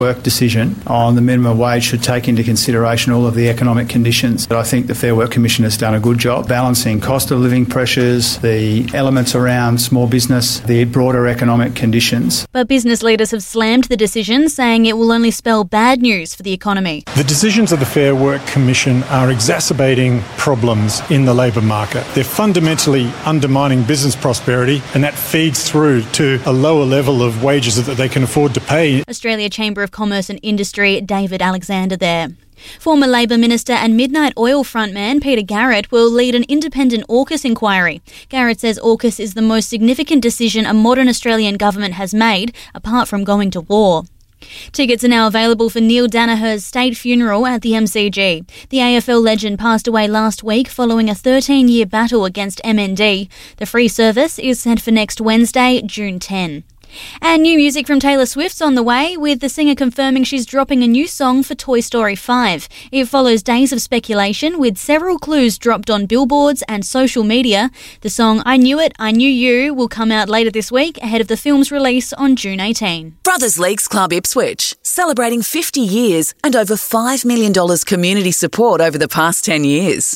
Work decision on the minimum wage should take into consideration all of the economic conditions. But I think the Fair Work Commission has done a good job balancing cost of living pressures, the elements around small business, the broader economic conditions. But business leaders have slammed the decision, saying it will only spell bad news for the economy. The decisions of the Fair Work Commission are exacerbating problems in the labour market. They're fundamentally undermining business prosperity, and that feeds through to a lower level of wages that they can afford to pay. Australia Chamber of Commerce and Industry, David Alexander there. Former Labor Minister and Midnight Oil frontman Peter Garrett will lead an independent AUKUS inquiry. Garrett says AUKUS is the most significant decision a modern Australian government has made, apart from going to war. Tickets are now available for Neil Danaher's state funeral at the MCG. The AFL legend passed away last week following a 13-year battle against MND. The free service is set for next Wednesday, June 10. And new music from Taylor Swift's on the way, with the singer confirming she's dropping a new song for Toy Story 5. It follows days of speculation, with several clues dropped on billboards and social media. The song I Knew It, I Knew You will come out later this week, ahead of the film's release on June 18. Brothers Leagues Club Ipswich, celebrating 50 years and over $5 million community support over the past 10 years.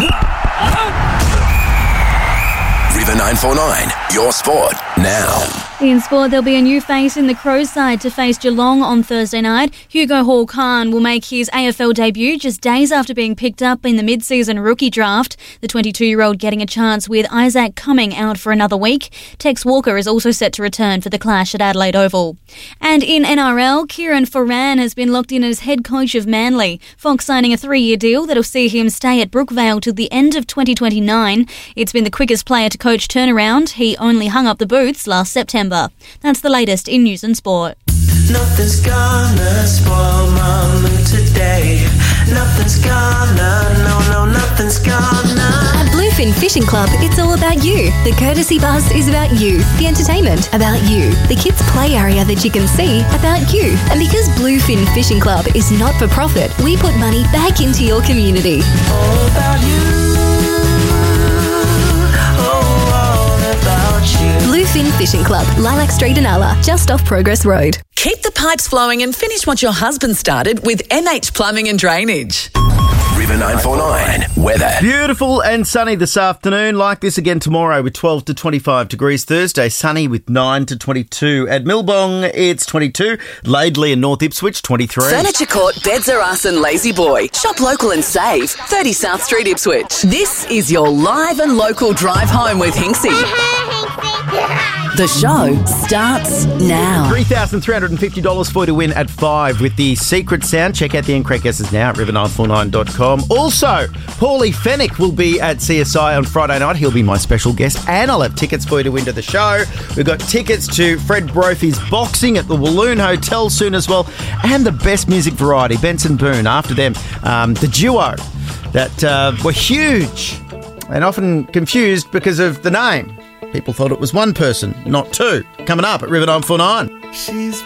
River 949, your sport now. In sport, there'll be a new face in the Crows side to face Geelong on Thursday night. Hugo Hall-Khan will make his AFL debut just days after being picked up in the mid-season rookie draft. The 22-year-old getting a chance with Isaac Cumming out for another week. Tex Walker is also set to return for the clash at Adelaide Oval. And in NRL, Kieran Foran has been locked in as head coach of Manly. Fox signing a 3-year deal that'll see him stay at Brookvale till the end of 2029. It's been the quickest player to coach turnaround. He only hung up the boots last September. That's the latest in news and sport. Nothing's gonna spoil my mood today. Nothing's gonna, no, nothing's gonna. At Bluefin Fishing Club, it's all about you. The courtesy bus is about you. The entertainment, about you. The kids' play area that you can see, about you. And because Bluefin Fishing Club is not for profit, we put money back into your community. All about you. Bluefin Fishing Club, Lilac Street in Ala, just off Progress Road. Keep the pipes flowing and finish what your husband started with MH Plumbing and Drainage. River 949, weather. Beautiful and sunny this afternoon. Like this again tomorrow with 12 to 25 degrees. Thursday, sunny with 9 to 22. At Millbong, it's 22. Laidley and North Ipswich, 23. Furniture Court, Beds Are Us and Lazy Boy. Shop local and save. 30 South Street, Ipswich. This is your live and local drive home with Hinksy. The show starts now. $3,350 for you to win at 5 with the secret sound. Check out the Encrake Guesses now at river949.com. Also, Paulie Fennick will be at CSI on Friday night. He'll be my special guest, and I'll have tickets for you to win to the show. We've got tickets to Fred Brophy's boxing at the Walloon Hotel soon as well, and the best music variety, Benson Boone. After them, the duo that were huge and often confused because of the name. People thought it was one person, not two. Coming up at River 949. She's